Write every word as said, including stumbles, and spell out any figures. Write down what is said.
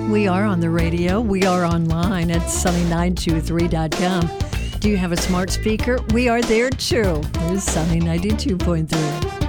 We are on the radio. We are online at sunny nine two three dot com. Do you have a smart speaker? We are there too. This is Sunny ninety-two point three.